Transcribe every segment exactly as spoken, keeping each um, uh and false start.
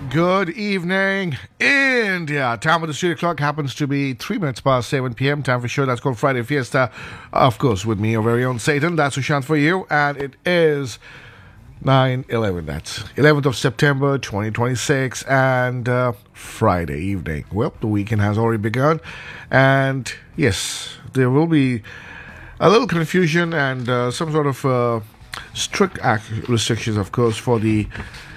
Good evening, India. Time of the studio clock happens to be three minutes past seven p.m. Time for a show that's called Friday Fiesta. Of course, with me, your very own Satan. That's Sushant for you. And it is nine eleven. That's eleventh of September, twenty twenty-six. And uh, Friday evening. Well, the weekend has already begun. And yes, there will be a little confusion and uh, some sort of uh, strict act restrictions, of course, for the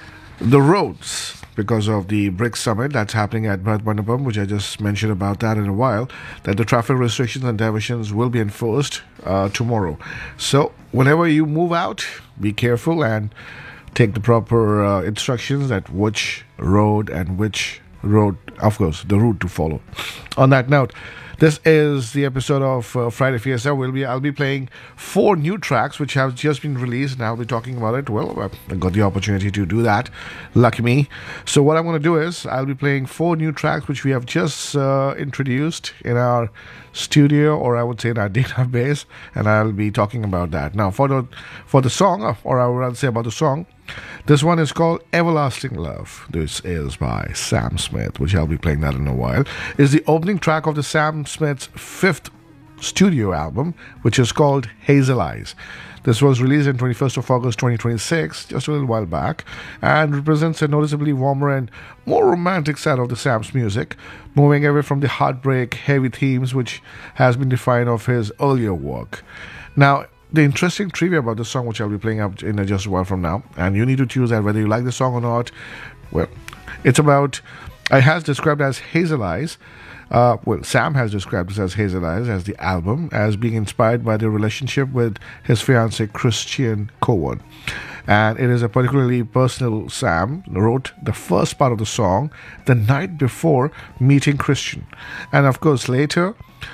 the roads because of the BRICS summit that's happening at Bharat Mandapam, which I just mentioned about that in a while, that the traffic restrictions and diversions will be enforced uh, tomorrow. So whenever you move out, be careful and take the proper uh, instructions at which road and which road, of course, the route to follow. On that note, this is the episode of uh, Friday Fiesta. We'll be, I'll be playing four new tracks which have just been released, and I'll be talking about it. Well, I got the opportunity to do that. Lucky me. So what I'm going to do is I'll be playing four new tracks which we have just uh, introduced in our studio, or I would say in our database, and I'll be talking about that. Now, for the for the song, or I would rather say about the song, this one is called Everlasting Love. This is by Sam Smith, which I'll be playing that in a while. It's the opening track of the Sam Smith's fifth studio album, which is called Hazel Eyes. This was released on twenty-first of August twenty twenty-six, just a little while back, and represents a noticeably warmer and more romantic side of the Sam's music, moving away from the heartbreak, heavy themes which has been defined of his earlier work. Now, the interesting trivia about the song, which I'll be playing up in just a while from now, and you need to choose that whether you like the song or not. Well, it's about, it has described as Hazel Eyes. Uh, well, Sam has described this as Hazel Eyes, as the album, as being inspired by the relationship with his fiancée, Christian Cowan. And it is a particularly personal. Sam wrote the first part of the song the night before meeting Christian. And of course, later,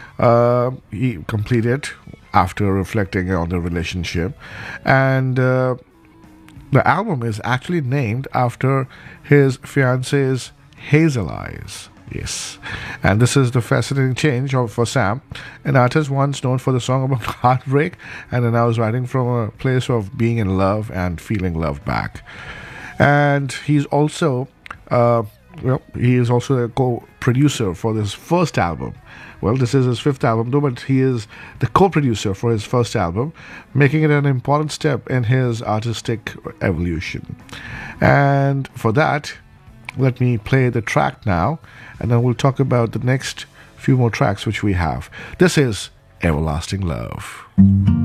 uh, he completed after reflecting on the relationship. And uh, the album is actually named after his fiancee's hazel eyes. Yes. And this is the fascinating change of, for Sam, an artist once known for the song about heartbreak, and then now is writing from a place of being in love and feeling love back. And he's also uh, well, he is also a co-producer for this first album. Well, this is his fifth album, though, but he is the co-producer for his first album, making it an important step in his artistic evolution. And for that, let me play the track now, and then we'll talk about the next few more tracks which we have. This is Everlasting Love.